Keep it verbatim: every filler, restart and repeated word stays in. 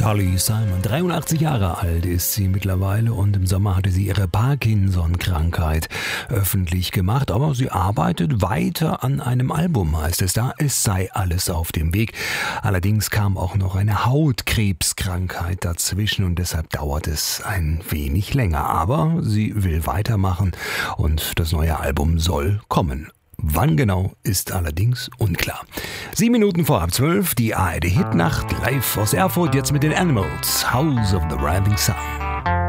Dolly Simon. dreiundachtzig Jahre alt ist sie mittlerweile und im Sommer hatte sie ihre Parkinson-Krankheit öffentlich gemacht. Aber sie arbeitet weiter an einem Album, heißt es da. Es sei alles auf dem Weg. Allerdings kam auch noch eine Hautkrebskrankheit dazwischen und deshalb dauert es ein wenig länger. Aber sie will weitermachen und das neue Album soll kommen. Wann genau, ist allerdings unklar. Sieben Minuten vor halb zwölf, die A R D Hitnacht live aus Erfurt, jetzt mit den Animals, House of the Rising Sun.